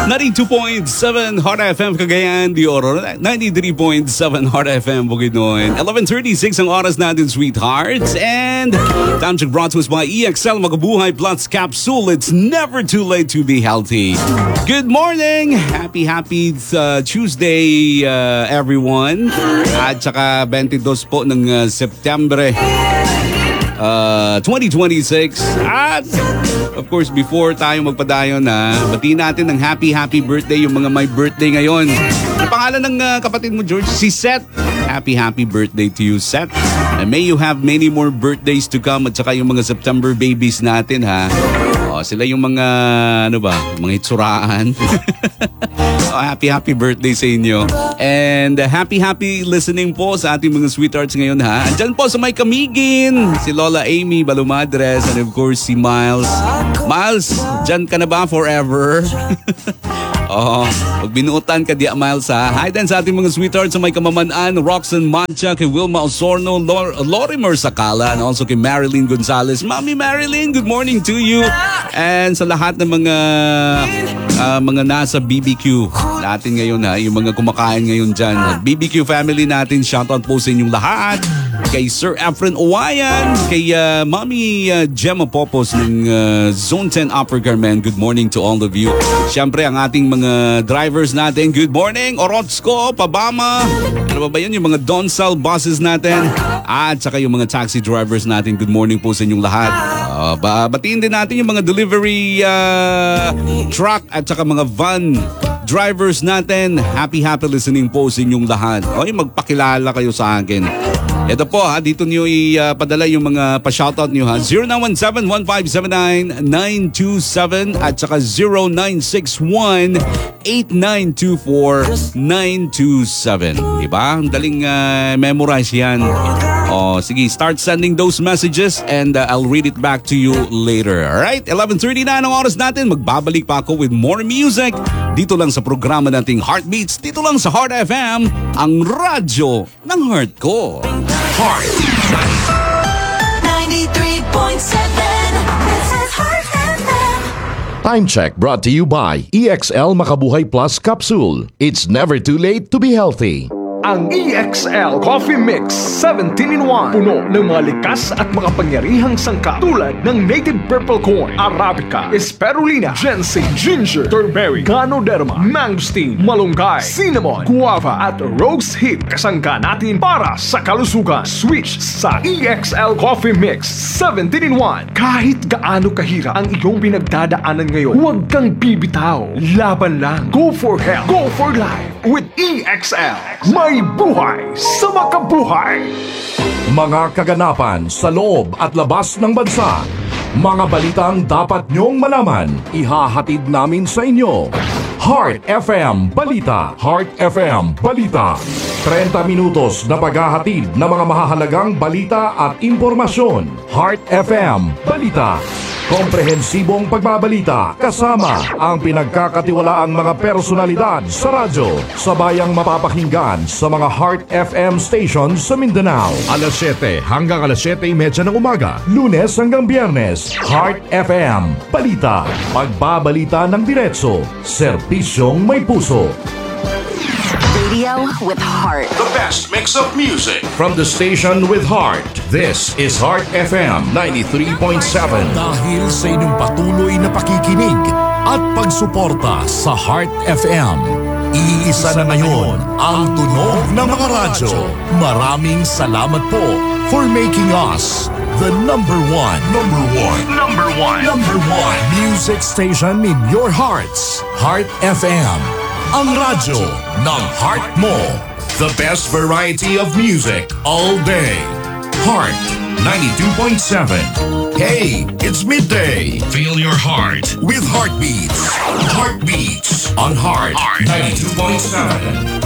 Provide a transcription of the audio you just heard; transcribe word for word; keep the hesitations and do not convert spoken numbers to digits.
ninety-two point seven Heart F M Cagayan de Oro, ninety-three point seven Heart F M Bukidnon. eleven thirty-six ang oras natin, sweethearts. And time check brought to us by E X L Makabuhay Plus Capsule. It's never too late to be healthy. Good morning! Happy, happy uh, Tuesday, uh, everyone. At saka twenty-two po ng uh, September uh, twenty twenty-six. At of course, before tayo magpadayon na, batiin natin ng happy, happy birthday yung mga may birthday ngayon. Ang pangalan ng uh, kapatid mo, George? Si Seth. Happy, happy birthday to you, Seth. And may you have many more birthdays to come. At saka yung mga September babies natin, ha? O, sila yung mga, ano ba, mga hitsuraan. Oh, happy, happy birthday sa inyo. And uh, happy, happy listening po sa ating mga sweethearts ngayon, ha? Andyan po sa may Kamigin, si Lola Amy Balumadres, and of course, si Miles. Miles, dyan ka na ba forever? Oo, pag binuutan ka di, Miles, ha? Hi din sa ating mga sweethearts sa may Kamamanaan, Roxanne Mancha, kay Wilma Osorno, Lor- Lorimer Sakala, and also kay Marilyn Gonzalez. Mami Marilyn, good morning to you. And sa lahat ng mga uh, mga nasa B B Q natin ngayon, ha, yung mga kumakain ngayon dyan. B B Q family natin, shoutout po sa inyong lahat. Kay Sir Efren Owayan, kay uh, Mami uh, Gemma Popos ng uh, Zone ten Upper Carmen. Good morning to all of you. Siyempre, ang ating mga drivers natin, good morning. Orozco, Pabama. Ano ba ba yun? Yung mga Donsal buses natin. At saka yung mga taxi drivers natin, good morning po sa inyong lahat. Uh, batiin din natin yung mga delivery uh, truck at saka mga van drivers natin. Happy, happy listening po sa inyong lahat. Oy, magpakilala kayo sa akin. Ito po, ha, dito nyo ipadala uh, yung mga pa-shoutout nyo, ha. zero nine one seven, one five seven nine, nine two seven at saka zero nine six one, eight nine two four, nine two seven. Diba? Ang daling uh, memorize yan. Oh, sige, start sending those messages and uh, I'll read it back to you later. Alright? eleven thirty-nine ang oras natin. Magbabalik pa ako with more music dito lang sa programa nating Heartbeats. Dito lang sa Heart F M, ang radyo ng heart ko. Heart ninety-three point seven. This is Heart F M. Time check brought to you by E X L Makabuhay Plus Capsule. It's never too late to be healthy. Ang E X L Coffee Mix seventeen in one. Puno ng mga likas at makapangyarihang sangkap tulad ng native purple corn, arabica, spirulina, ginseng, ginger, turmeric, ganoderma, mangosteen, malunggay, cinnamon, guava at rose hip. Kasangka natin para sa kalusugan. Switch sa E X L Coffee Mix seventeen in one. Kahit gaano kahirap ang iyong pinagdadaanan ngayon, huwag kang bibitaw. Laban lang. Go for health. Go for life with E X L. May buhay sa makabuhay. Mga kaganapan sa loob at labas ng bansa. Mga balitang dapat nyong malaman, ihahatid namin sa inyo. Heart F M Balita. Heart F M Balita. thirty minutos na paghahatid ng mga mahahalagang balita at impormasyon. Heart F M Balita. Komprehensibong pagbabalita kasama ang pinagkakatiwalaang mga personalidad sa radyo. Sabayang mapapakinggan sa mga Heart F M stations sa Mindanao. alas siyete hanggang alas siyete thirty ng umaga. Lunes hanggang Biyernes. Heart F M Balita. Pagbabalita ng diretso. Serbisyong may puso. Radio with heart. The best mix of music from the station with heart. This is Heart F M ninety-three point seven. Dahil sa inyong patuloy na pakikinig at pagsuporta sa Heart F M, iisa na ngayon ang tunog ng mga radyo. Maraming salamat po for making us the number one, number one, number one, number one music station in your hearts. Heart F M. Ang radyo ng heart mo. The best variety of music all day. Heart ninety-two point seven. Hey, it's midday. Feel your heart with Heartbeats. Heartbeats on Heart ninety-two point seven.